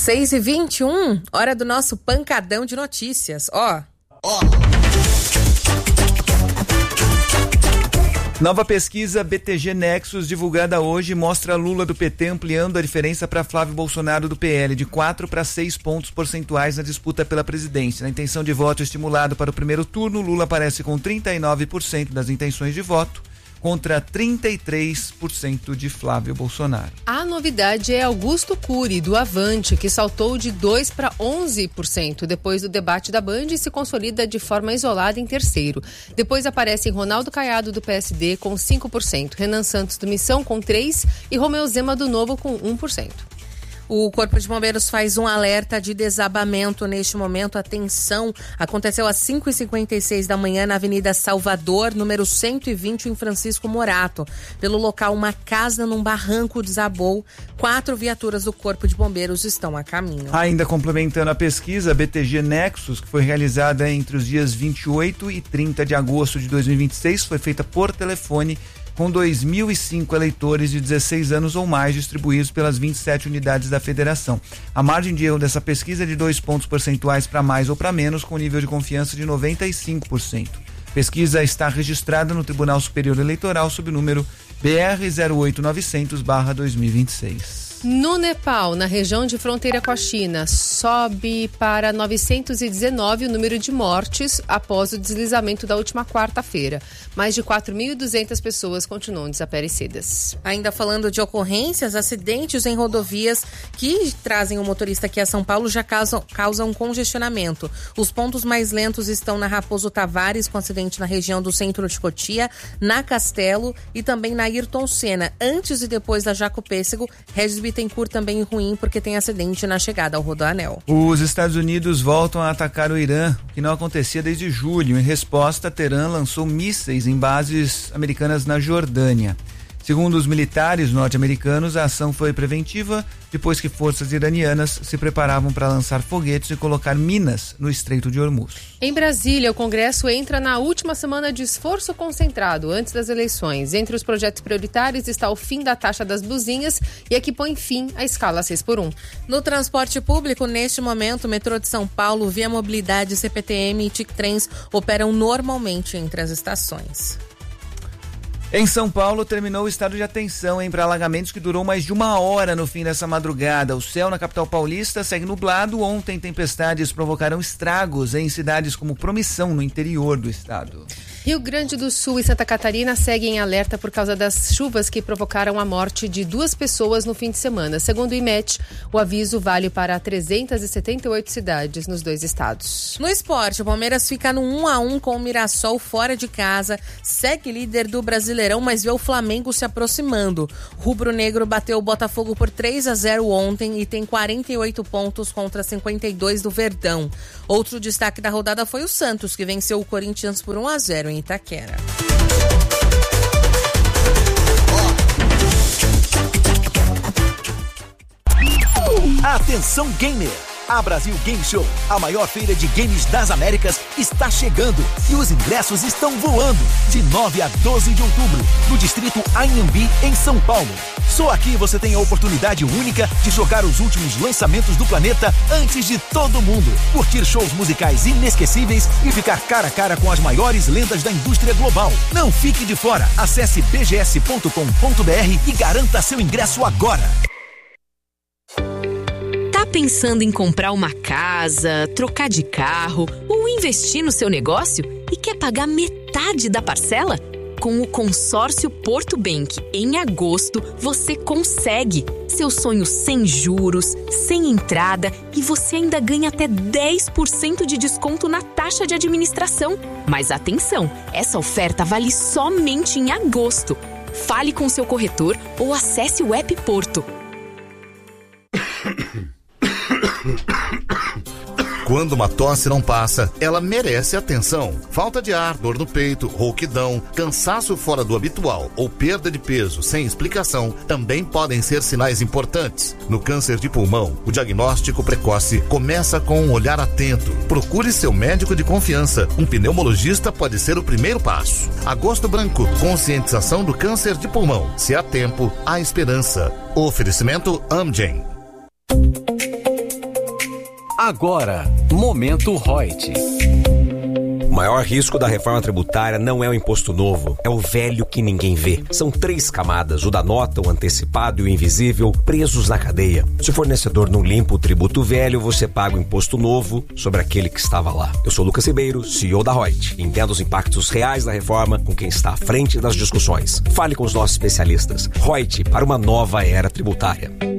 6h21, hora do nosso pancadão de notícias. Nova pesquisa BTG Nexus, divulgada hoje, mostra Lula do PT ampliando a diferença para Flávio Bolsonaro do PL, de 4 para 6 pontos percentuais na disputa pela presidência. Na intenção de voto estimulado para o primeiro turno, Lula aparece com 39% das intenções de voto, contra 33% de Flávio Bolsonaro. A novidade é Augusto Cury, do Avante, que saltou de 2% para 11% depois do debate da Band e se consolida de forma isolada em terceiro. Depois aparecem Ronaldo Caiado, do PSD, com 5%, Renan Santos, do Missão, com 3% e Romeu Zema, do Novo, com 1%. O Corpo de Bombeiros faz um alerta de desabamento neste momento. Atenção, aconteceu às 5h56 da manhã na Avenida Salvador, número 120, em Francisco Morato. Pelo local, uma casa num barranco desabou. 4 viaturas do Corpo de Bombeiros estão a caminho. Ainda complementando a pesquisa, a BTG Nexus, que foi realizada entre os dias 28 e 30 de agosto de 2026, foi feita por telefone, com 2.005 eleitores de 16 anos ou mais distribuídos pelas 27 unidades da federação. A margem de erro dessa pesquisa é de 2 pontos percentuais para mais ou para menos, com nível de confiança de 95%. Pesquisa está registrada no Tribunal Superior Eleitoral sob o número BR 08900/2026. No Nepal, na região de fronteira com a China, sobe para 919 o número de mortes após o deslizamento da última quarta-feira. Mais de 4.200 pessoas continuam desaparecidas. Ainda falando de ocorrências, acidentes em rodovias que trazem o motorista aqui a São Paulo já causam congestionamento. Os pontos mais lentos estão na Raposo Tavares, com acidente na região do centro de Cotia, na Castelo e também na Ayrton Senna. Antes e depois da Jaco Pêssego, Regis Bittencourt também ruim porque tem acidente na chegada ao Rodoanel. Os Estados Unidos voltam a atacar o Irã, que não acontecia desde julho. Em resposta, Teherã lançou mísseis em bases americanas na Jordânia. Segundo os militares norte-americanos, a ação foi preventiva depois que forças iranianas se preparavam para lançar foguetes e colocar minas no Estreito de Hormuz. Em Brasília, o Congresso entra na última semana de esforço concentrado antes das eleições. Entre os projetos prioritários está o fim da taxa das blusinhas e a que põe fim à escala 6x1. No transporte público, neste momento, o metrô de São Paulo, Via Mobilidade, CPTM e TIC-Trens operam normalmente entre as estações. Em São Paulo, terminou o estado de atenção para alagamentos que durou mais de 1 hora no fim dessa madrugada. O céu na capital paulista segue nublado. Ontem, tempestades provocaram estragos em cidades como Promissão, no interior do estado. Rio Grande do Sul e Santa Catarina seguem em alerta por causa das chuvas que provocaram a morte de 2 pessoas no fim de semana. Segundo o IMET, o aviso vale para 378 cidades nos 2 estados. No esporte, o Palmeiras fica no 1-1 com o Mirassol fora de casa. Segue líder do Brasileirão, mas vê o Flamengo se aproximando. Rubro-negro bateu o Botafogo por 3-0 ontem e tem 48 pontos contra 52 do Verdão. Outro destaque da rodada foi o Santos, que venceu o Corinthians por 1-0 em Itaquera. Atenção gamer! A Brasil Game Show, a maior feira de games das Américas, está chegando e os ingressos estão voando. De 9 a 12 de outubro, no distrito Anhembi, em São Paulo. Só aqui você tem a oportunidade única de jogar os últimos lançamentos do planeta antes de todo mundo. Curtir shows musicais inesquecíveis e ficar cara a cara com as maiores lendas da indústria global. Não fique de fora. Acesse bgs.com.br e garanta seu ingresso agora. Pensando em comprar uma casa, trocar de carro ou investir no seu negócio e quer pagar metade da parcela? Com o consórcio Porto Bank, em agosto, você consegue. Seu sonho sem juros, sem entrada e você ainda ganha até 10% de desconto na taxa de administração. Mas atenção, essa oferta vale somente em agosto. Fale com seu corretor ou acesse o app Porto. Quando uma tosse não passa, ela merece atenção. Falta de ar, dor no peito, rouquidão, cansaço fora do habitual ou perda de peso sem explicação também podem ser sinais importantes. No câncer de pulmão, o diagnóstico precoce começa com um olhar atento. Procure seu médico de confiança. Um pneumologista pode ser o primeiro passo. Agosto Branco, conscientização do câncer de pulmão. Se há tempo, há esperança. Oferecimento Amgen. Agora, Momento Reut. O maior risco da reforma tributária não é o imposto novo, é o velho que ninguém vê. São 3 camadas, o da nota, o antecipado e o invisível, presos na cadeia. Se o fornecedor não limpa o tributo velho, você paga o imposto novo sobre aquele que estava lá. Eu sou Lucas Ribeiro, CEO da Reut. Entenda os impactos reais da reforma com quem está à frente das discussões. Fale com os nossos especialistas. Reut, para uma nova era tributária.